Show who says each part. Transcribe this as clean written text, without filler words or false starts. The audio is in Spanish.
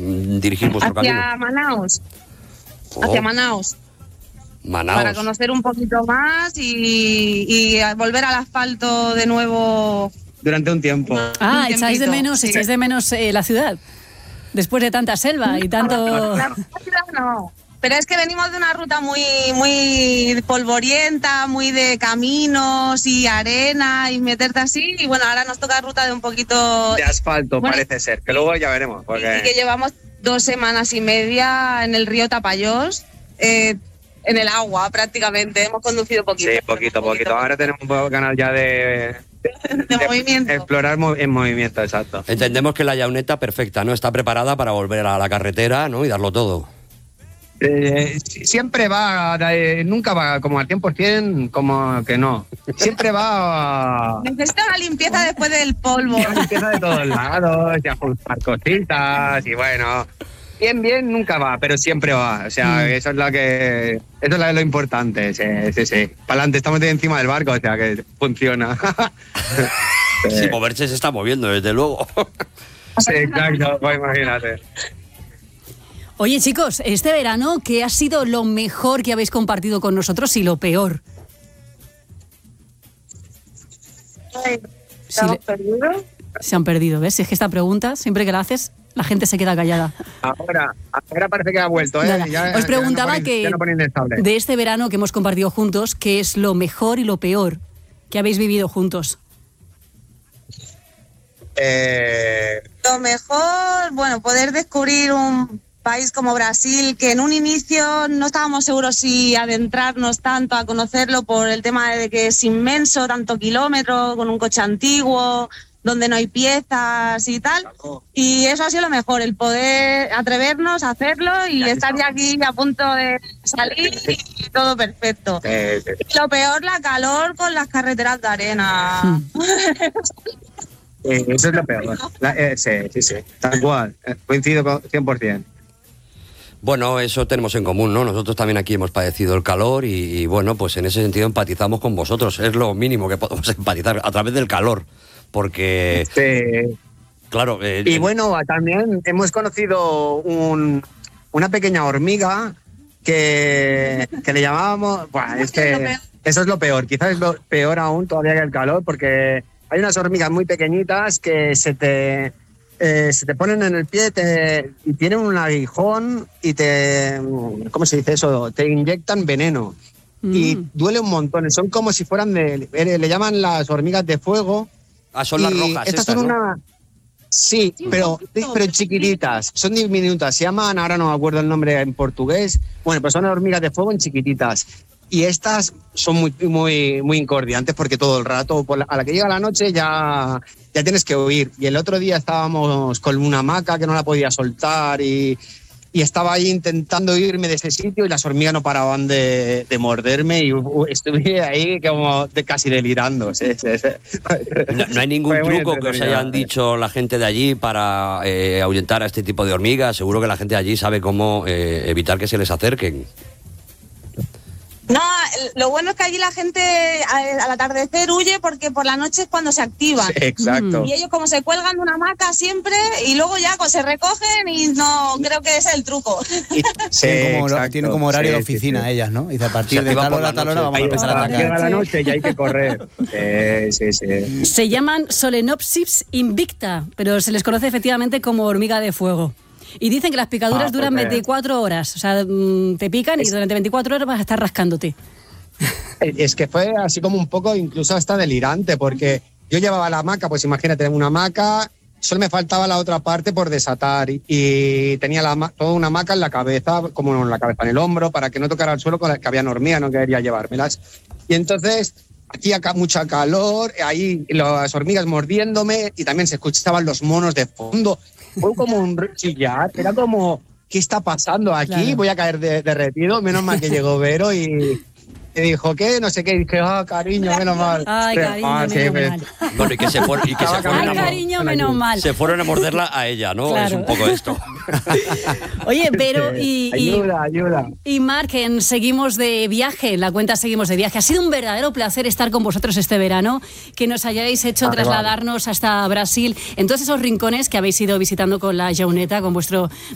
Speaker 1: dirigir vuestro camino?
Speaker 2: Hacia Manaos.
Speaker 1: Oh.
Speaker 2: Hacia Manaos.
Speaker 1: Manaos.
Speaker 2: Para conocer un poquito más y volver al asfalto de nuevo.
Speaker 3: Durante un tiempo.
Speaker 4: Echáis de menos la ciudad. Después de tanta selva y tanto...
Speaker 2: La ciudad no. Pero es que venimos de una ruta muy polvorienta, muy de caminos y arena y meterte así. Y bueno, ahora nos toca ruta de un poquito...
Speaker 3: De asfalto, parece ser. Que luego ya veremos. Porque...
Speaker 2: Y que llevamos 2 semanas y media en el río Tapajós, en el agua prácticamente. Hemos conducido poquito.
Speaker 3: Sí, poquito. Ahora tenemos un canal ya de
Speaker 2: movimiento.
Speaker 3: Explorar en movimiento, exacto.
Speaker 1: Entendemos que la Llauneta perfecta, ¿no? Está preparada para volver a la carretera, ¿no? Y darlo todo.
Speaker 3: Siempre va, nunca va como al 100%, como que no. Siempre va...
Speaker 2: Necesita una limpieza después del polvo.
Speaker 3: Una limpieza de todos lados, y ajustar cositas, y bueno... Bien, nunca va, pero siempre va. O sea, eso es lo importante, sí. Para adelante, estamos encima del barco, o sea, que funciona.
Speaker 1: Sí, moverse se está moviendo, desde luego.
Speaker 3: Sí, exacto, pues imagínate.
Speaker 4: Oye, chicos, este verano, ¿qué ha sido lo mejor que habéis compartido con nosotros y lo peor?
Speaker 2: ¿Estamos perdidos?
Speaker 4: Se han perdido, ¿ves? Si es que esta pregunta, siempre que la haces, la gente se queda callada.
Speaker 3: Ahora parece que ha vuelto, ¿eh?
Speaker 4: Os preguntaba de este verano que hemos compartido juntos, ¿qué es lo mejor y lo peor que habéis vivido juntos?
Speaker 2: Lo mejor, bueno, poder descubrir un país como Brasil, que en un inicio no estábamos seguros si adentrarnos tanto a conocerlo por el tema de que es inmenso, tanto kilómetros, con un coche antiguo, donde no hay piezas y tal. Y eso ha sido lo mejor, el poder atrevernos a hacerlo y estar ya aquí a punto de salir y todo perfecto. Y lo peor, la calor con las carreteras de arena.
Speaker 3: Eso es lo peor. Sí. Tal cual. Coincido 100%.
Speaker 1: Bueno, eso tenemos en común, ¿no? Nosotros también aquí hemos padecido el calor y bueno, pues en ese sentido empatizamos con vosotros. Es lo mínimo que podemos empatizar a través del calor, porque...
Speaker 3: Sí.
Speaker 1: Claro.
Speaker 3: Y bueno, también hemos conocido una pequeña hormiga que le llamábamos... Bueno, es que eso es lo peor. Quizás es lo peor aún todavía que el calor, porque hay unas hormigas muy pequeñitas que se te ponen en el pie y tienen un aguijón y ¿cómo se dice eso? Te inyectan veneno. Y duele un montón. Son como si fueran le llaman las hormigas de fuego.
Speaker 1: Son las rojas
Speaker 3: estas son, ¿no? Sí, pero chiquititas. Son diminutas. Se llaman, ahora no me acuerdo el nombre en portugués. Bueno, pues son hormigas de fuego en chiquititas. Y estas son muy incordiantes porque todo el rato, a la que llega la noche ya tienes que huir. Y el otro día estábamos con una hamaca que no la podía soltar y estaba ahí intentando irme de ese sitio y las hormigas no paraban de morderme y estuve ahí como casi delirando. Sí.
Speaker 1: No hay ningún truco que os hayan dicho la gente de allí para ahuyentar a este tipo de hormigas. Seguro que la gente de allí sabe cómo evitar que se les acerquen.
Speaker 2: No, lo bueno es que allí la gente al atardecer huye porque por la noche es cuando se activan.
Speaker 3: Sí, exacto.
Speaker 2: Y ellos como se cuelgan de una hamaca siempre y luego ya se recogen y no creo que ese es el truco.
Speaker 5: Tienen como horario de oficina ellas, ¿no? Y a partir de tal hora vamos a empezar a atacar.
Speaker 3: Llega la noche y hay que correr. Sí.
Speaker 4: Se llaman Solenopsis invicta, pero se les conoce efectivamente como hormiga de fuego. Y dicen que las picaduras duran 24 horas. O sea, te pican y durante 24 horas vas a estar rascándote.
Speaker 3: Es que fue así como un poco incluso hasta delirante, porque yo llevaba la hamaca, pues imagínate, una hamaca, solo me faltaba la otra parte por desatar y tenía toda una hamaca en la cabeza, como en la cabeza, en el hombro, para que no tocara el suelo con las que había hormigas, no quería llevármelas. Y entonces... Hacía mucha calor, ahí las hormigas mordiéndome y también se escuchaban los monos de fondo. Fue como un chillar, era como, ¿qué está pasando aquí? Claro. Voy a caer derretido, menos mal que llegó Vero y me dijo, ¿qué? No sé qué, y dije, cariño, menos mal.
Speaker 4: Ay, cariño, menos mal.
Speaker 1: Bueno, y que se fueron
Speaker 4: cariño, menos mal.
Speaker 1: Se fueron a morderla a ella, ¿no? Claro. Es un poco esto.
Speaker 4: Oye, Vero
Speaker 3: ayuda.
Speaker 4: Y Marc, seguimos de viaje, en la cuenta seguimos de viaje. Ha sido un verdadero placer estar con vosotros este verano, que nos hayáis hecho trasladarnos hasta Brasil, en todos esos rincones que habéis ido visitando con la Llauneta, con vuestro